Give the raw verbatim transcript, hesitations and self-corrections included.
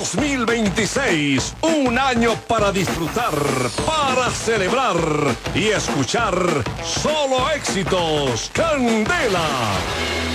dos mil veintiséis, un año para disfrutar, para celebrar y escuchar solo éxitos. Candela.